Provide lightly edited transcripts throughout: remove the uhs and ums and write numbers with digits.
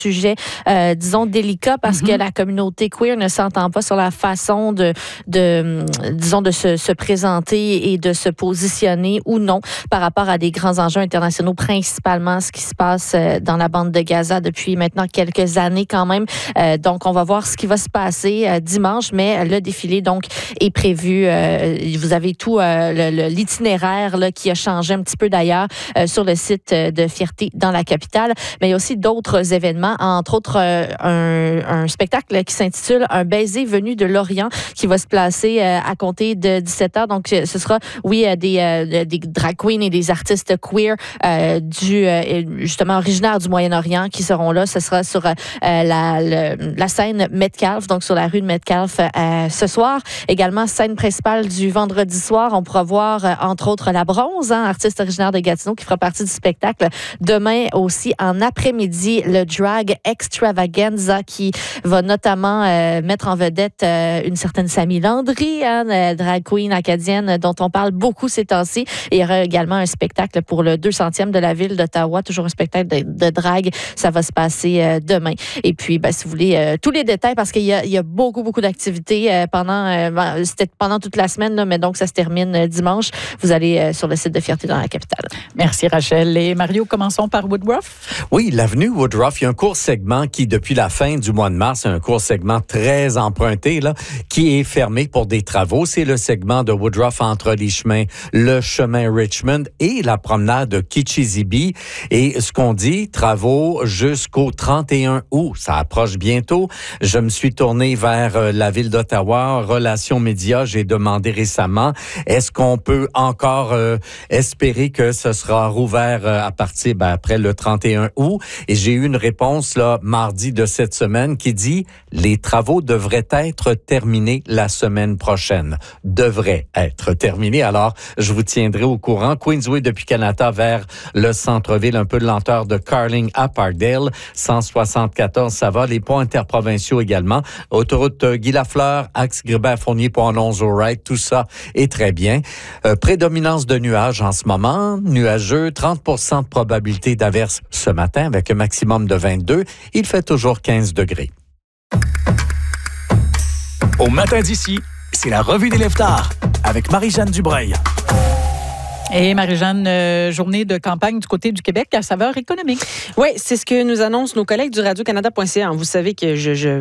sujet, disons, délicat parce que la communauté queer ne s'entend pas sur la façon de se présenter et de se positionner ou non par rapport à des grands enjeux internationaux, principalement ce qui se passe dans la bande de Gaza depuis maintenant quelques années quand même. Donc, on va voir ce qui va se passer dimanche, mais le défilé, donc, est prévu. Vous avez tout l'itinéraire là, qui a changé un petit peu d'ailleurs sur le site de Fierté dans la capitale, mais il y a aussi d'autres événements, entre autres un spectacle qui s'intitule Un baiser venu de l'Orient qui va se placer à compter de 17h. Donc, ce sera, des drag queens et des artistes queer justement originaires du Moyen-Orient qui seront là. Ce sera sur la scène Metcalfe, donc sur la rue de Metcalfe ce soir. Également, scène principale du vendredi soir. On pourra voir, entre autres, La Bronze, artiste originaire de Gatineau qui fera partie du spectacle. Demain aussi, en après-midi, le Drag Extravaganza qui va notamment mettre en vedette une certaine Sammy Landry, drag queen acadienne dont on parle beaucoup ces temps-ci. Et il y aura également un spectacle pour le 200e de la ville d'Ottawa, toujours un spectacle de drag. Ça va se passer demain. Et puis, si vous voulez, tous les détails, parce qu'il y a beaucoup, beaucoup d'activités c'était pendant toute la semaine, là, mais donc ça se termine dimanche. Vous allez sur le site de Fierté dans la capitale. Merci Rachel. Et Mario, commençons par Woodruff. Oui, l'avenue Woodruff, il y a un court segment qui, depuis la fin du mois de mars, un court segment très emprunté, là, qui est fermé pour des travaux. C'est le segment de Woodruff entre les chemins, le chemin Richmond et la promenade Kichizibi. Et ce qu'on dit, travaux jusqu'au 31 août. Ça approche bientôt. Je me suis tourné vers la ville d'Ottawa, Relations médias. J'ai demandé récemment, est-ce qu'on peut encore espérer que ce sera rouvert à partir après le 31 août? Et j'ai eu une réponse là mardi de cette semaine qui dit les travaux devraient être terminés la semaine prochaine. Devraient être terminés. Alors, je vous tiendrai au courant. Queensway depuis Canada vers le centre-ville, un peu de lenteur de Carling à Parkdale. 174, ça va. Les ponts interprovinciaux également. Autoroute Guy Lafleur, axe Grébert-Fournier, Pont-Alonso-Wright, tout ça est très bien. Prédominance de nuages en ce moment. Nuageux, 30% de probabilité d'averse ce matin avec un maximum de 22. Il fait toujours 15 degrés. Au matin d'ici, c'est la revue des lève-tard avec Marie-Jeanne Dubreuil. Et Marie-Jeanne, journée de campagne du côté du Québec à saveur économique. Oui, c'est ce que nous annoncent nos collègues du Radio-Canada.ca. Vous savez que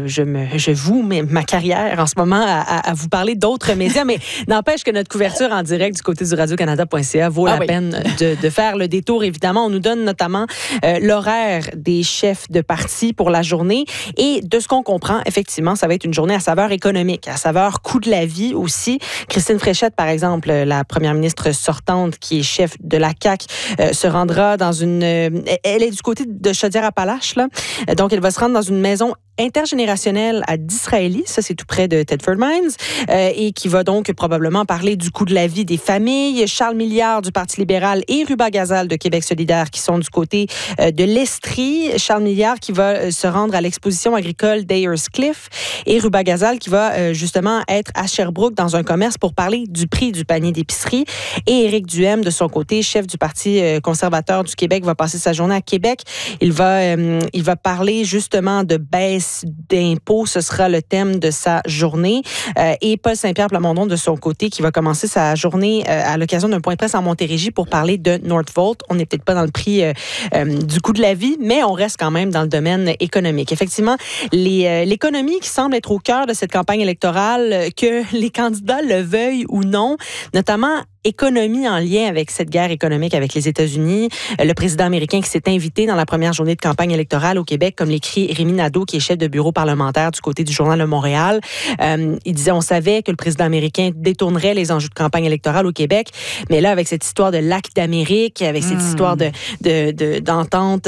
je voue ma carrière en ce moment à vous parler d'autres médias, mais n'empêche que notre couverture en direct du côté du Radio-Canada.ca vaut la peine de faire le détour. Évidemment, on nous donne notamment l'horaire des chefs de parti pour la journée. Et de ce qu'on comprend, effectivement, ça va être une journée à saveur économique, à saveur coût de la vie aussi. Christine Fréchette, par exemple, la première ministre sortante, qui est chef de la CAQ, se rendra dans une... Elle est du côté de Chaudière-Appalaches, là. Donc, elle va se rendre dans une maison intergénérationnelle à Disraeli, ça c'est tout près de Thetford Mines, et qui va donc probablement parler du coût de la vie des familles. Charles Milliard du Parti libéral et Ruba Gazal de Québec solidaire qui sont du côté de l'Estrie. Charles Milliard qui va se rendre à l'exposition agricole d'Ayers Cliff et Ruba Gazal qui va justement être à Sherbrooke dans un commerce pour parler du prix du panier d'épicerie. Et Éric Duhem, de son côté, chef du Parti conservateur du Québec, va passer sa journée à Québec. Il va parler justement de baisse d'impôts. Ce sera le thème de sa journée. Et Paul Saint-Pierre Plamondon, de son côté, qui va commencer sa journée à l'occasion d'un point de presse en Montérégie pour parler de Northvolt. On n'est peut-être pas dans le prix du coût de la vie, mais on reste quand même dans le domaine économique. Effectivement, l'économie qui semble être au cœur de cette campagne électorale, que les candidats le veuillent ou non, notamment économie en lien avec cette guerre économique avec les États-Unis. Le président américain qui s'est invité dans la première journée de campagne électorale au Québec, comme l'écrit Rémi Nadeau, qui est chef de bureau parlementaire du côté du Journal de Montréal. Il disait, on savait que le président américain détournerait les enjeux de campagne électorale au Québec, mais là, avec cette histoire de lac d'Amérique, avec cette histoire d'entente...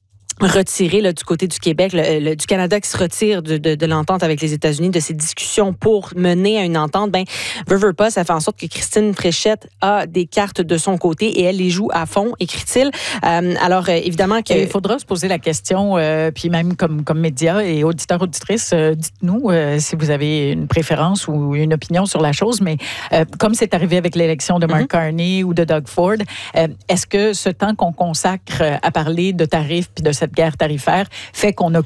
retiré là, du côté du Québec, du Canada qui se retire de l'entente avec les États-Unis, de ces discussions pour mener à une entente, veut pas, ça fait en sorte que Christine Fréchette a des cartes de son côté et elle les joue à fond, écrit-il. Alors, évidemment que... Il faudra se poser la question, puis même comme médias et auditeurs, auditrices, dites-nous si vous avez une préférence ou une opinion sur la chose, mais comme c'est arrivé avec l'élection de Mark Carney ou de Doug Ford, est-ce que ce temps qu'on consacre à parler de tarifs puis de cette guerre tarifaire fait qu'on a